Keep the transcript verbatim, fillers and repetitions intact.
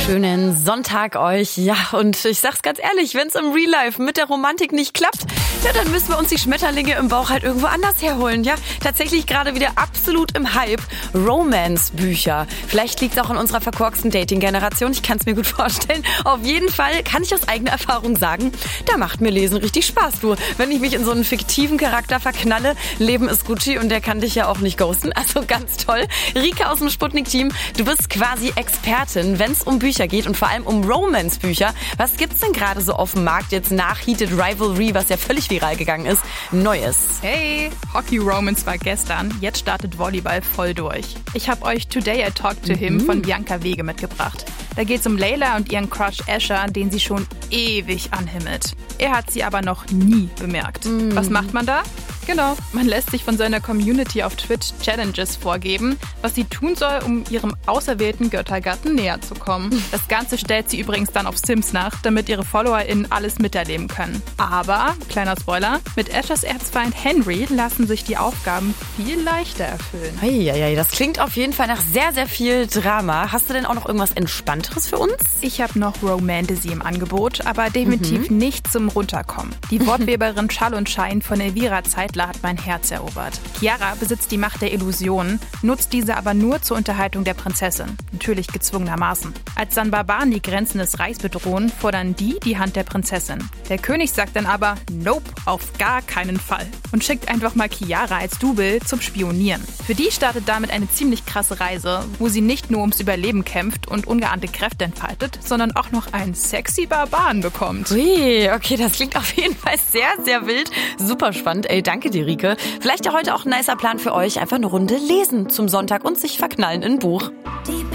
Schönen Sonntag euch. Ja, und ich sag's ganz ehrlich, wenn's im Real Life mit der Romantik nicht klappt, ja, dann müssen wir uns die Schmetterlinge im Bauch halt irgendwo anders herholen. Ja, tatsächlich gerade wieder absolut im Hype Romance-Bücher. Vielleicht liegt's auch an unserer verkorksten Dating-Generation. Ich kann's mir gut vorstellen. Auf jeden Fall kann ich aus eigener Erfahrung sagen, da macht mir Lesen richtig Spaß, du. Wenn ich mich in so einen fiktiven Charakter verknalle, Leben ist Gucci und der kann dich ja auch nicht ghosten. Also ganz toll. Rika aus dem Sputnik-Team, du bist quasi Expertin, wenn's um Bücher geht und vor allem um Romance-Bücher. Was gibt's denn gerade so auf dem Markt jetzt nach Heated Rivalry, was ja völlig viral gegangen ist, Neues? Hey, Hockey Romance war gestern, jetzt startet Volleyball voll durch. Ich habe euch Today I Talked to Him mhm. von Bianca Wege mitgebracht. Da geht's um Layla und ihren Crush Asher, den sie schon ewig anhimmelt. Er hat sie aber noch nie bemerkt. Mhm. Was macht man da? Genau, man lässt sich von seiner Community auf Twitch Challenges vorgeben, was sie tun soll, um ihrem auserwählten Göttergatten näher zu kommen. Das Ganze stellt sie übrigens dann auf Sims nach, damit ihre FollowerInnen alles miterleben können. Aber, kleiner Spoiler, mit Ashers Erzfeind Henry lassen sich die Aufgaben viel leichter erfüllen. Eieiei, das klingt auf jeden Fall nach sehr, sehr viel Drama. Hast du denn auch noch irgendwas Entspannteres für uns? Ich habe noch Romantasy im Angebot, aber definitiv mhm. nicht zum Runterkommen. Die Wortweberin Schall und Schein von Elvira Zeitler hat mein Herz erobert. Chiara besitzt die Macht der Illusionen, nutzt diese aber nur zur Unterhaltung der Prinzessin. Natürlich gezwungenermaßen. Als dann Barbaren die Grenzen des Reichs bedrohen, fordern die die Hand der Prinzessin. Der König sagt dann aber, nope, auf gar keinen Fall. Und schickt einfach mal Chiara als Double zum Spionieren. Für die startet damit eine ziemlich krasse Reise, wo sie nicht nur ums Überleben kämpft und ungeahnte Kräfte entfaltet, sondern auch noch einen sexy Barbaren bekommt. Ui, okay, das klingt auf jeden Fall sehr, sehr wild. Super spannend. Ey, danke dir, Rike. Vielleicht ja heute auch ein nicer Plan für euch. Einfach eine Runde lesen zum Sonntag und sich verknallen in ein Buch. Die